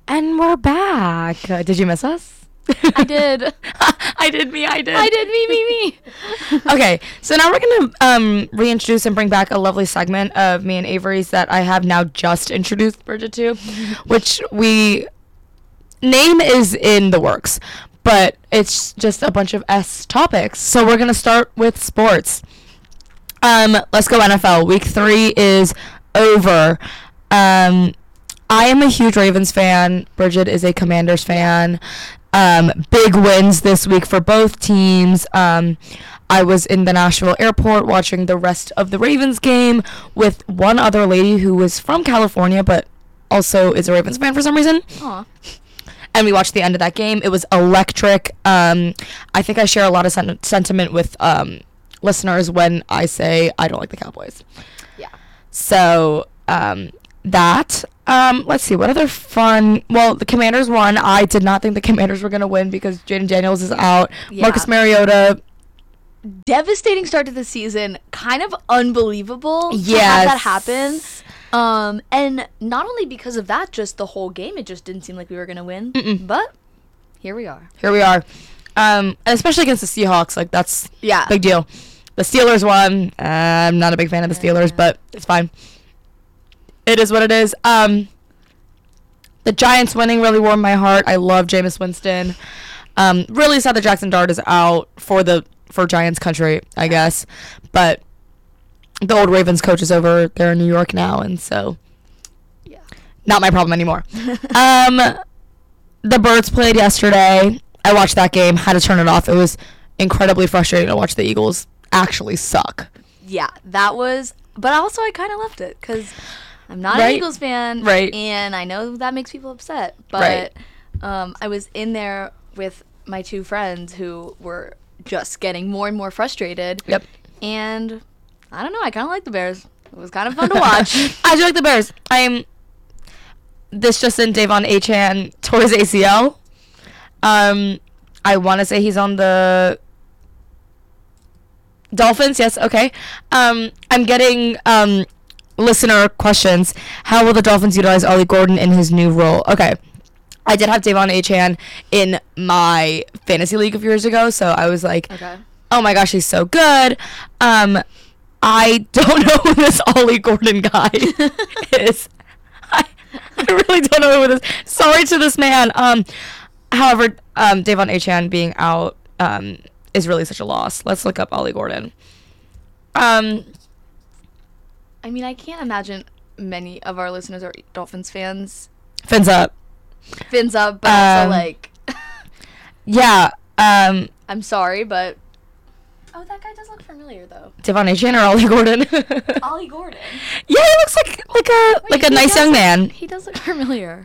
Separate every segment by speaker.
Speaker 1: And we're back. Did you miss us?
Speaker 2: I did.
Speaker 1: I did me.
Speaker 2: Me.
Speaker 1: Okay, so now we're gonna reintroduce and bring back a lovely segment of me and Avery's that I have now just introduced Bridget to, which name is in the works, but it's just a bunch of S topics. So we're gonna start with sports. Let's go NFL. Week 3 is over. I am a huge Ravens fan. Bridget is a Commanders fan. Big wins this week for both teams. I was in the Nashville airport watching the rest of the Ravens game with one other lady who was from California but also is a Ravens fan for some reason.
Speaker 2: Aw.
Speaker 1: And we watched the end of that game. It was electric. I think I share a lot of sentiment with listeners when I say I don't like the Cowboys.
Speaker 2: Yeah.
Speaker 1: So that. Let's see, what other fun... Well, the Commanders won. I did not think the Commanders were going to win because Jaden Daniels is out.
Speaker 2: Yeah.
Speaker 1: Marcus Mariota...
Speaker 2: Devastating start to the season. Kind of unbelievable to
Speaker 1: Yes.
Speaker 2: have that happen. And not only because of that, just the whole game, it just didn't seem like we were going to win. But here we are.
Speaker 1: Here we are. And especially against the Seahawks. Like, that's
Speaker 2: Yeah.
Speaker 1: big deal. The Steelers won. I'm not a big fan of the Steelers, but it's fine. It is what it is. The Giants winning really warmed my heart. I love Jameis Winston. Really sad that Jackson Dart is out for Giants country, I guess. But the old Ravens coach is over there in New York now, and so
Speaker 2: Yeah.
Speaker 1: not my problem anymore. The Birds played yesterday. I watched that game, had to turn it off. It was incredibly frustrating to watch the Eagles actually suck.
Speaker 2: Yeah, that was... But also, I kind of loved it because I'm not
Speaker 1: Right.
Speaker 2: an Eagles fan.
Speaker 1: Right.
Speaker 2: And I know that makes people upset. But I was in there with my two friends who were just getting more and more frustrated.
Speaker 1: Yep.
Speaker 2: And I don't know, I kind of like the Bears. It was kind of fun to watch.
Speaker 1: I do like the Bears. This just in, Davon Achane tore his ACL. I want to say he's on the Dolphins. Yes, okay. I'm getting listener questions. How will the Dolphins utilize Ollie Gordon in his new role? Okay. I did have Davon Achane in my fantasy league a few years ago, so I was like,
Speaker 2: Okay.
Speaker 1: oh my gosh, he's so good. I don't know who this Ollie Gordon guy is. I really don't know who this. Sorry to this man. However, Davon Achane being out is really such a loss. Let's look up Ollie Gordon.
Speaker 2: I mean, I can't imagine many of our listeners are Dolphins fans.
Speaker 1: Fins up.
Speaker 2: Fins up, but also like,
Speaker 1: Yeah.
Speaker 2: I'm sorry, but... Oh, that guy does look familiar, though.
Speaker 1: Davon Achane or Ollie Gordon?
Speaker 2: Ollie Gordon.
Speaker 1: Yeah, he looks like
Speaker 2: Wait,
Speaker 1: a
Speaker 2: he
Speaker 1: nice
Speaker 2: does
Speaker 1: young
Speaker 2: look-
Speaker 1: man.
Speaker 2: He does look familiar.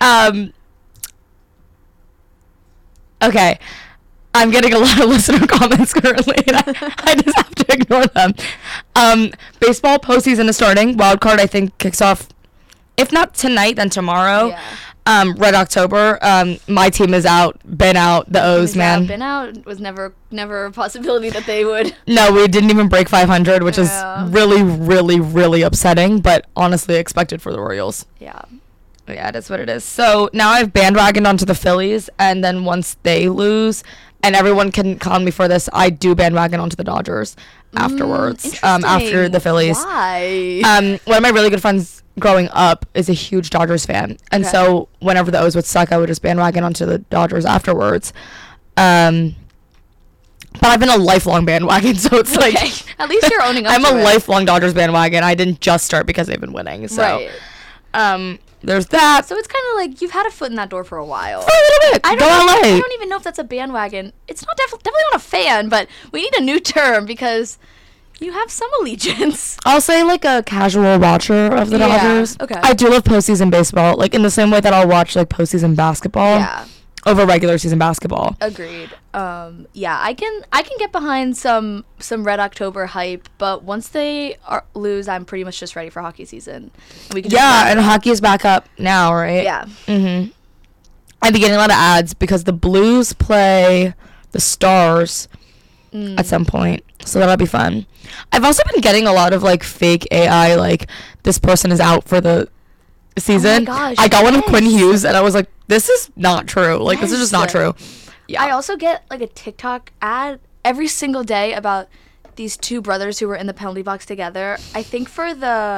Speaker 1: Okay. I'm getting a lot of listener comments currently, and I just have to ignore them. Baseball postseason is starting. Wild card, I think, kicks off, if not tonight, then tomorrow.
Speaker 2: Yeah.
Speaker 1: Red October. My team is out. Been out. The O's, man.
Speaker 2: Been out. It was never a possibility that they would.
Speaker 1: No, we didn't even break 500, which
Speaker 2: Yeah.
Speaker 1: is really, really, really upsetting, but honestly expected for the Royals.
Speaker 2: Yeah.
Speaker 1: Yeah, it is what it is. So now I've bandwagoned onto the Phillies, and then once they lose, and everyone can call me for this, I do bandwagon onto the Dodgers afterwards. After the Phillies.
Speaker 2: Why?
Speaker 1: One of my really good friends growing up is a huge Dodgers fan, and
Speaker 2: Okay.
Speaker 1: so whenever the O's would suck, I would just bandwagon onto the Dodgers afterwards. But I've been a lifelong bandwagon, so it's
Speaker 2: Okay.
Speaker 1: like
Speaker 2: At least you're owning up
Speaker 1: I'm
Speaker 2: to
Speaker 1: a
Speaker 2: it.
Speaker 1: lifelong Dodgers bandwagon. I didn't just start because they've been winning. So
Speaker 2: Right.
Speaker 1: there's that.
Speaker 2: So it's kind of like you've had a foot in that door for a while.
Speaker 1: For a little bit.
Speaker 2: I
Speaker 1: Go
Speaker 2: don't,
Speaker 1: LA.
Speaker 2: I don't even know if that's a bandwagon. It's not definitely not a fan, but we need a new term because you have some allegiance.
Speaker 1: I'll say like a casual watcher of the
Speaker 2: Yeah,
Speaker 1: Dodgers.
Speaker 2: okay.
Speaker 1: I do love postseason baseball, like in the same way that I'll watch like postseason basketball
Speaker 2: Yeah,
Speaker 1: over regular season basketball.
Speaker 2: agreed. Yeah, I can get behind some Red October hype, but once they lose, I'm pretty much just ready for hockey season. And we can just
Speaker 1: Yeah,
Speaker 2: wrap
Speaker 1: and
Speaker 2: it up.
Speaker 1: hockey is back up now, right?
Speaker 2: Yeah.
Speaker 1: Mhm. I've been getting a lot of ads because the Blues play the Stars at some point, so that'll be fun. I've also been getting a lot of like fake AI, like this person is out for the season.
Speaker 2: gosh,
Speaker 1: I got one of Quinn
Speaker 2: yes.
Speaker 1: Hughes, and I was like, this is not true. Like, this is just not
Speaker 2: Yes.
Speaker 1: true. Yeah.
Speaker 2: I also get like a TikTok ad every single day about these two brothers who were in the penalty box together. I think for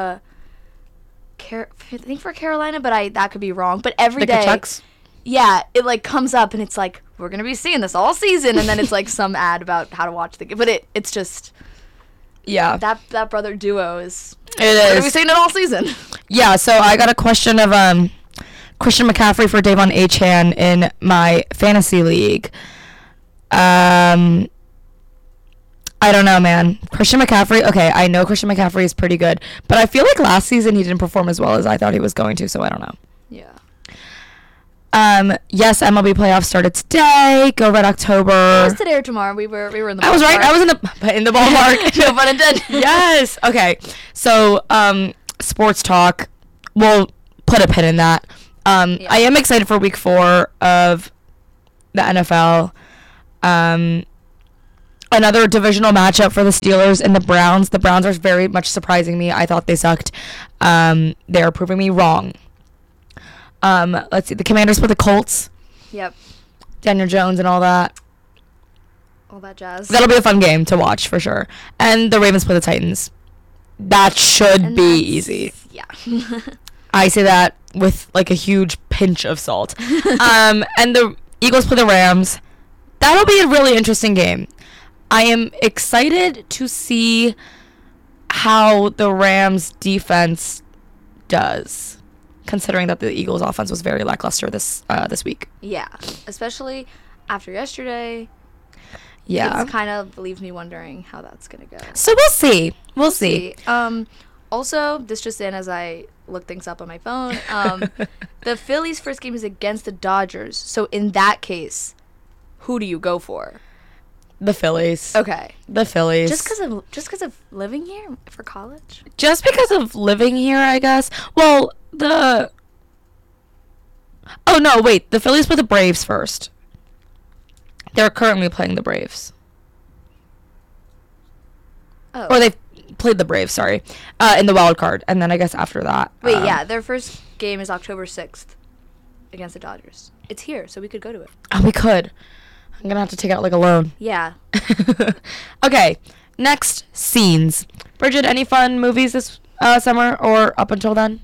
Speaker 2: Carolina, but that could be wrong. But every
Speaker 1: The
Speaker 2: day,
Speaker 1: Kachucks?
Speaker 2: yeah, it like comes up and it's like we're gonna be seeing this all season, and then it's like some ad about how to watch the game. But it's just
Speaker 1: Yeah.
Speaker 2: that brother duo is.
Speaker 1: It
Speaker 2: We're gonna be
Speaker 1: is.
Speaker 2: seeing it all season.
Speaker 1: Yeah, so I got a question of Christian McCaffrey for Davon Achan in my fantasy league. I don't know, man. Christian McCaffrey, okay, I know Christian McCaffrey is pretty good, but I feel like last season he didn't perform as well as I thought he was going to, so I don't know.
Speaker 2: Yeah.
Speaker 1: Yes, MLB playoffs started today. Go Red October.
Speaker 2: It was today or tomorrow. We were in the.
Speaker 1: I was right. I was in the ballpark.
Speaker 2: No pun intended.
Speaker 1: Yes. Okay. So, sports talk. We'll put a pin in that.
Speaker 2: Yeah.
Speaker 1: I am excited for week 4 of the NFL. Another divisional matchup for the Steelers and the Browns. The Browns are very much surprising me. I thought they sucked. They are proving me wrong. Let's see. The Commanders play the Colts.
Speaker 2: Yep.
Speaker 1: Daniel Jones and all that.
Speaker 2: All that jazz.
Speaker 1: That'll be a fun game to watch for sure. And the Ravens play the Titans. That should
Speaker 2: And
Speaker 1: be
Speaker 2: that's-
Speaker 1: easy.
Speaker 2: Yeah.
Speaker 1: I say that with like a huge pinch of salt. And the Eagles play the Rams. That'll be a really interesting game. I am excited to see how the Rams defense does, considering that the Eagles offense was very lackluster this week.
Speaker 2: Yeah. Especially after yesterday.
Speaker 1: Yeah.
Speaker 2: It kind of leaves me wondering how that's gonna go.
Speaker 1: So we'll see. We'll see.
Speaker 2: Also, this just in as I look things up on my phone. The Phillies' first game is against the Dodgers. So in that case, who do you go for?
Speaker 1: The Phillies.
Speaker 2: Okay.
Speaker 1: The Phillies.
Speaker 2: Just because of living here for college?
Speaker 1: Just because of living here, I guess. Well, oh no, wait. The Phillies play the Braves first. They're currently playing the Braves.
Speaker 2: Oh.
Speaker 1: Or they've played the Braves, sorry. In the wild card. And then I guess after that.
Speaker 2: Wait, yeah, their first game is October 6th against the Dodgers. It's here, so we could go to it.
Speaker 1: Oh, we could. I'm going to have to take out like a loan.
Speaker 2: Yeah.
Speaker 1: Okay. Next, scenes. Bridget, any fun movies this summer or up until then?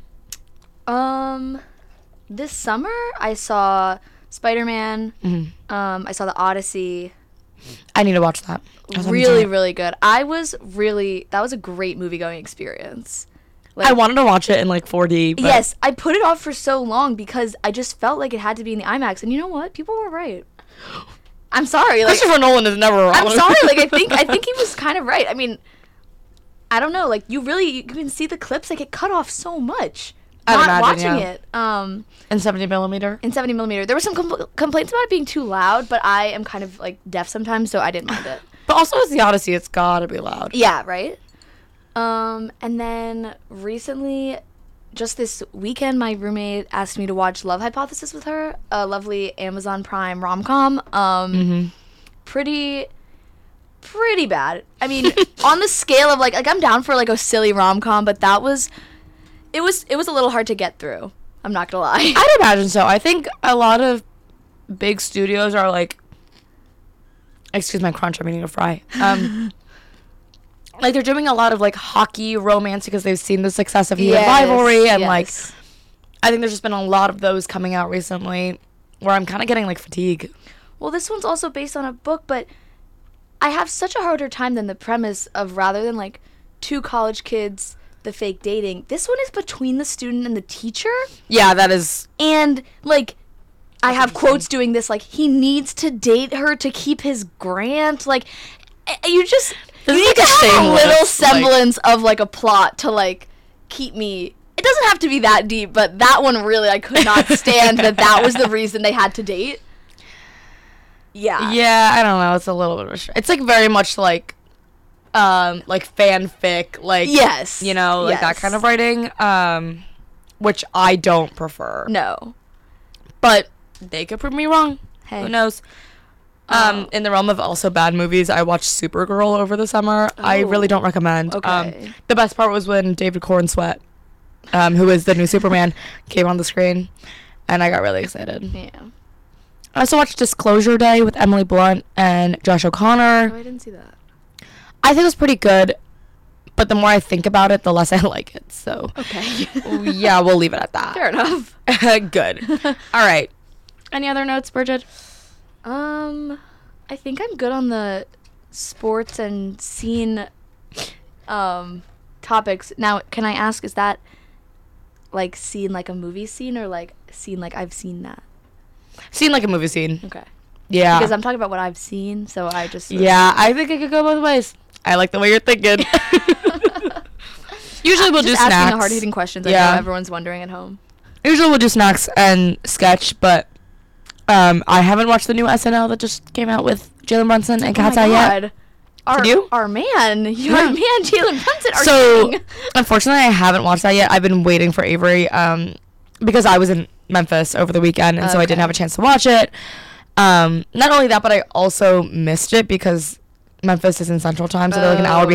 Speaker 2: This summer I saw Spider-Man.
Speaker 1: Mhm.
Speaker 2: I saw The Odyssey.
Speaker 1: I need to watch that. I was on
Speaker 2: Really,
Speaker 1: time.
Speaker 2: really good. That was a great movie going experience.
Speaker 1: I wanted to watch it in like 4D. But
Speaker 2: Yes, I put it off for so long because I just felt like it had to be in the IMAX, and you know what? People were right. I'm sorry. Like,
Speaker 1: Christopher Nolan is never wrong.
Speaker 2: I'm sorry. Like, I think he was kind of right. I mean, I don't know. Like, you can see the clips. Like, it cut off so much.
Speaker 1: I'd
Speaker 2: Not
Speaker 1: imagine,
Speaker 2: watching
Speaker 1: yeah.
Speaker 2: it.
Speaker 1: In 70mm?
Speaker 2: In 70mm, there were some complaints about it being too loud, but I am kind of like deaf sometimes, so I didn't mind it.
Speaker 1: But also it's the Odyssey, it's gotta be loud.
Speaker 2: Yeah, right. And then recently, just this weekend, my roommate asked me to watch Love Hypothesis with her, a lovely Amazon Prime rom-com. Pretty bad. I mean, on the scale of like I'm down for like a silly rom-com, but it was a little hard to get through. I'm not gonna lie.
Speaker 1: I'd imagine so. I think a lot of big studios are like, excuse my crunch, I'm eating a fry. Like they're doing a lot of like hockey romance because they've seen the success of Heat and Rivalry, and like I think there's just been a lot of those coming out recently where I'm kind of getting like fatigue.
Speaker 2: Well, this one's also based on a book, but I have such a harder time than the premise of rather than like two college kids, the fake dating. This one is between the student and the teacher,
Speaker 1: Yeah, that is.
Speaker 2: and like I have quotes doing this like he needs to date her to keep his grant. Like you just
Speaker 1: This
Speaker 2: you
Speaker 1: is
Speaker 2: need
Speaker 1: like
Speaker 2: to
Speaker 1: a
Speaker 2: have a
Speaker 1: shameless,
Speaker 2: little
Speaker 1: like-
Speaker 2: semblance of like a plot to like keep me. It doesn't have to be that deep, but that one really I could not stand that was the reason they had to date. Yeah.
Speaker 1: Yeah, I don't know. It's a little bit of a it's like very much like fanfic, like
Speaker 2: Yes.
Speaker 1: you know, like that
Speaker 2: Yes.
Speaker 1: kind of writing, which I don't prefer.
Speaker 2: No.
Speaker 1: But they could prove me wrong.
Speaker 2: Hey.
Speaker 1: Who knows? In the realm of also bad movies, I watched Supergirl over the summer. I really don't recommend.
Speaker 2: Okay.
Speaker 1: The best part was when David Corn sweat. who is the new Superman, came on the screen, and I got really excited.
Speaker 2: Yeah.
Speaker 1: I also watched Disclosure Day with Emily Blunt and Josh
Speaker 2: Oh,
Speaker 1: O'Connor.
Speaker 2: I didn't see that.
Speaker 1: I think it was pretty good, but the more I think about it, the less I like it. So,
Speaker 2: Okay.
Speaker 1: yeah, we'll leave it at that.
Speaker 2: Fair enough.
Speaker 1: Good. All right. Any other notes, Bridget?
Speaker 2: I think I'm good on the sports and scene topics. Now, can I ask, is that like scene like a movie scene or like scene like I've seen that?
Speaker 1: Seen like a movie scene.
Speaker 2: Okay.
Speaker 1: Yeah.
Speaker 2: Because I'm talking about what I've seen, so I just
Speaker 1: Yeah, I think it could go both ways. I like the way you're thinking. Usually we'll do
Speaker 2: just asking
Speaker 1: snacks.
Speaker 2: the hard-hitting questions. I
Speaker 1: Yeah.
Speaker 2: know everyone's wondering at home.
Speaker 1: Usually we'll do snacks and sketch, but I haven't watched the new SNL that just came out with Jalen Brunson and Cat's Eye yet.
Speaker 2: Our,
Speaker 1: you?
Speaker 2: our man, your
Speaker 1: Yeah.
Speaker 2: man, Jalen Brunson. Our
Speaker 1: So,
Speaker 2: king.
Speaker 1: unfortunately, I haven't watched that yet. I've been waiting for Avery because I was in Memphis over the weekend, and so I didn't
Speaker 2: Okay.
Speaker 1: have a chance to watch it. Not only that, but I also missed it because Memphis is in Central Time, so they're like an hour
Speaker 2: Oh.